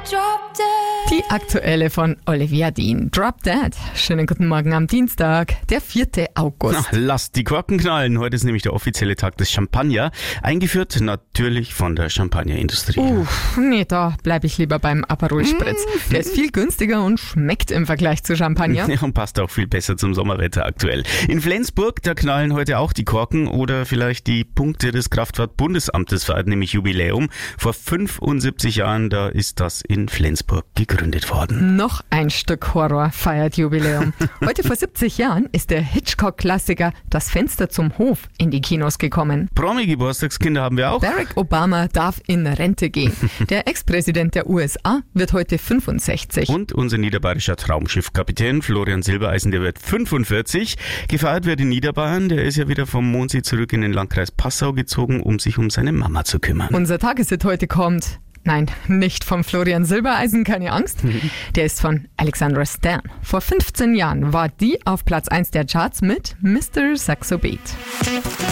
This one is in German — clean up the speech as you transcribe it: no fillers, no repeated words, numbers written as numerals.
Drop Dead. Die aktuelle von Olivia Dean. Drop Dead. Schönen guten Morgen am Dienstag, der 4. August. Lasst die Korken knallen. Heute ist nämlich der offizielle Tag des Champagner. Eingeführt natürlich von der Champagnerindustrie. Nee, da bleibe ich lieber beim Aperol Spritz. Der ist viel günstiger und schmeckt im Vergleich zu Champagner. Ja, und passt auch viel besser zum Sommerwetter aktuell. In Flensburg, da knallen heute auch die Korken oder vielleicht die Punkte des Kraftfahrt-Bundesamtes feiert nämlich Jubiläum. Vor 75 Jahren, da ist das in Flensburg gegründet worden. Noch ein Stück Horror feiert Jubiläum. Heute vor 70 Jahren ist der Hitchcock-Klassiker Das Fenster zum Hof in die Kinos gekommen. Promi-Geburtstagskinder haben wir auch. Barack Obama darf in Rente gehen. Der Ex-Präsident der USA wird heute 65. Und unser niederbayerischer Traumschiffkapitän Florian Silbereisen, der wird 45. Gefeiert wird in Niederbayern. Der ist ja wieder vom Mondsee zurück in den Landkreis Passau gezogen, um sich um seine Mama zu kümmern. Unser Tageshit heute kommt... Nein, nicht vom Florian Silbereisen, keine Angst. Der ist von Alexandra Stan. Vor 15 Jahren war die auf Platz 1 der Charts mit Mr. Saxo Beat.